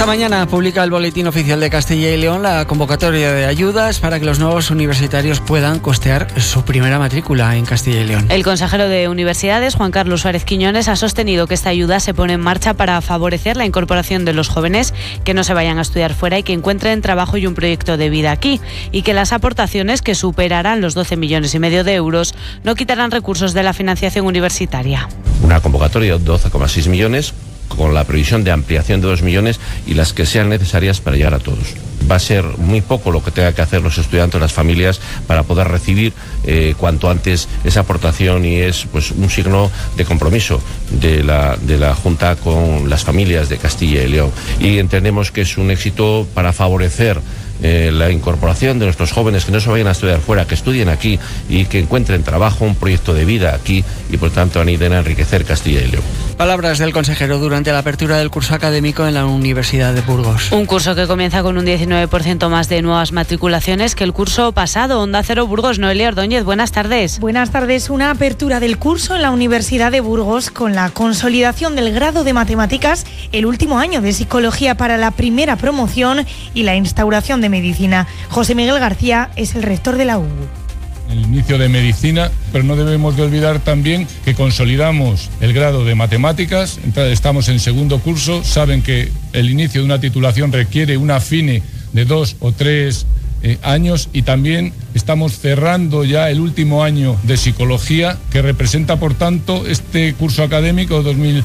Esta mañana publica el Boletín Oficial de Castilla y León la convocatoria de ayudas para que los nuevos universitarios puedan costear su primera matrícula en Castilla y León. El consejero de Universidades, Juan Carlos Suárez Quiñones, ha sostenido que esta ayuda se pone en marcha para favorecer la incorporación de los jóvenes que no se vayan a estudiar fuera y que encuentren trabajo y un proyecto de vida aquí, y que las aportaciones, que superarán los 12,5 millones de euros, no quitarán recursos de la financiación universitaria. Una convocatoria de 12,6 millones con la previsión de ampliación de 2 millones y las que sean necesarias para llegar a todos. Va a ser muy poco lo que tengan que hacer los estudiantes, las familias, para poder recibir cuanto antes esa aportación, y es pues un signo de compromiso de la Junta con las familias de Castilla y León. Y entendemos que es un éxito para favorecer la incorporación de nuestros jóvenes, que no se vayan a estudiar fuera, que estudien aquí y que encuentren trabajo, un proyecto de vida aquí, y por tanto ayuden a enriquecer Castilla y León. Palabras del consejero durante la apertura del curso académico en la Universidad de Burgos. Un curso que comienza con un 19% más de nuevas matriculaciones que el curso pasado. Onda Cero Burgos, Noelia Ordóñez, buenas tardes. Buenas tardes. Una apertura del curso en la Universidad de Burgos con la consolidación del grado de Matemáticas, el último año de Psicología para la primera promoción y la instauración de Medicina. José Miguel García es el rector de la UBU. El inicio de Medicina, pero no debemos de olvidar también que consolidamos el grado de Matemáticas. Estamos en segundo curso, saben que el inicio de una titulación requiere una FINE de 2 o 3 años, y también estamos cerrando ya el último año de Psicología, que representa por tanto este curso académico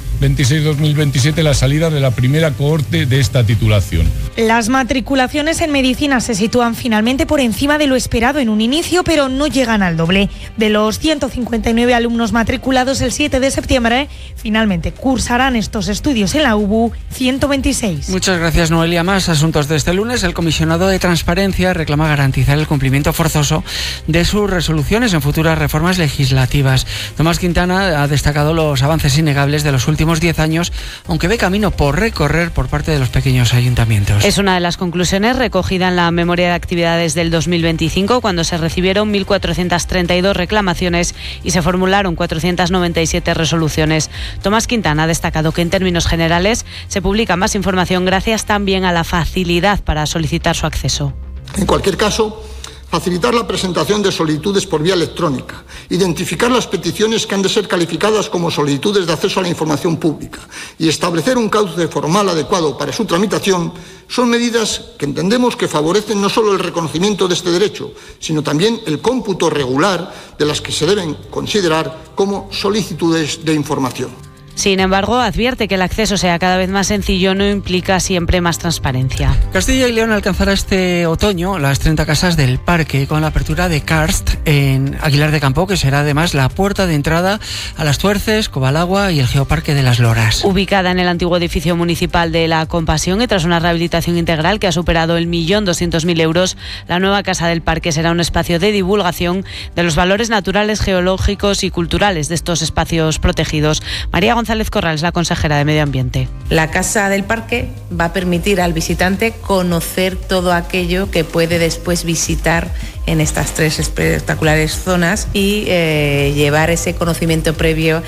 2026-2027 la salida de la primera cohorte de esta titulación. Las matriculaciones en Medicina se sitúan finalmente por encima de lo esperado en un inicio, pero no llegan al doble. De los 159 alumnos matriculados el 7 de septiembre, finalmente cursarán estos estudios en la UBU 126. Muchas gracias, Noelia. Más asuntos de este lunes. El comisionado de Transparencia reclama garantizar el cumplimiento forzoso de sus resoluciones en futuras reformas legislativas. Tomás Quintana ha destacado los avances innegables de los últimos 10 años, aunque ve camino por recorrer por parte de los pequeños ayuntamientos. Es una de las conclusiones recogida en la memoria de actividades del 2025, cuando se recibieron 1.432 reclamaciones y se formularon 497 resoluciones. Tomás Quintana ha destacado que en términos generales se publica más información gracias también a la facilidad para solicitar su acceso. En cualquier caso, facilitar la presentación de solicitudes por vía electrónica, identificar las peticiones que han de ser calificadas como solicitudes de acceso a la información pública y establecer un cauce formal adecuado para su tramitación son medidas que entendemos que favorecen no solo el reconocimiento de este derecho, sino también el cómputo regular de las que se deben considerar como solicitudes de información. Sin embargo, advierte que el acceso sea cada vez más sencillo no implica siempre más transparencia. Castilla y León alcanzará este otoño las 30 casas del parque con la apertura de Karst en Aguilar de Campo, que será además la puerta de entrada a Las Tuerces, Cobalagua y el Geoparque de las Loras. Ubicada en el antiguo edificio municipal de La Compasión y tras una rehabilitación integral que ha superado el 1.200.000 euros, la nueva casa del parque será un espacio de divulgación de los valores naturales, geológicos y culturales de estos espacios protegidos. María González Corrales, la consejera de Medio Ambiente. La Casa del Parque va a permitir al visitante conocer todo aquello que puede después visitar en estas 3 espectaculares zonas y llevar ese conocimiento previo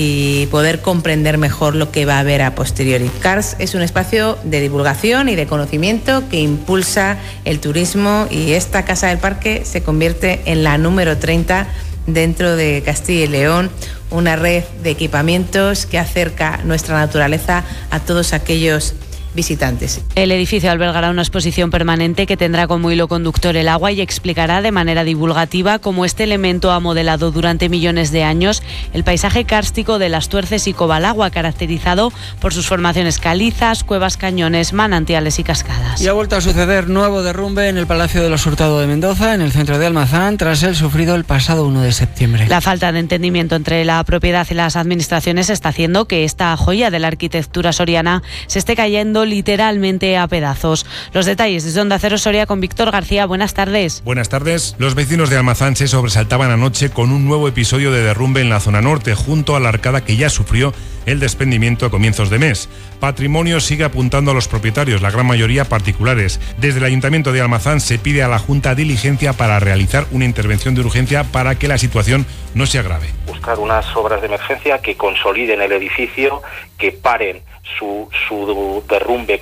y poder comprender mejor lo que va a haber a posteriori. CARS es un espacio de divulgación y de conocimiento que impulsa el turismo, y esta Casa del Parque se convierte en la número 30 dentro de Castilla y León, una red de equipamientos que acerca nuestra naturaleza a todos aquellos visitantes. El edificio albergará una exposición permanente que tendrá como hilo conductor el agua y explicará de manera divulgativa cómo este elemento ha modelado durante millones de años el paisaje kárstico de Las Tuerces y Cobalagua, caracterizado por sus formaciones calizas, cuevas, cañones, manantiales y cascadas. Y ha vuelto a suceder nuevo derrumbe en el Palacio de los Hurtado de Mendoza, en el centro de Almazán, tras el sufrido el pasado 1 de septiembre. La falta de entendimiento entre la propiedad y las administraciones está haciendo que esta joya de la arquitectura soriana se esté cayendo literalmente a pedazos. Los detalles desde Onda Cero Soria con Víctor García. Buenas tardes. Buenas tardes. Los vecinos de Almazán se sobresaltaban anoche con un nuevo episodio de derrumbe en la zona norte, junto a la arcada que ya sufrió el desprendimiento a comienzos de mes. Patrimonio sigue apuntando a los propietarios, la gran mayoría particulares. Desde el Ayuntamiento de Almazán se pide a la Junta diligencia para realizar una intervención de urgencia para que la situación no se agrave. Buscar unas obras de emergencia que consoliden el edificio, que paren su derrumbe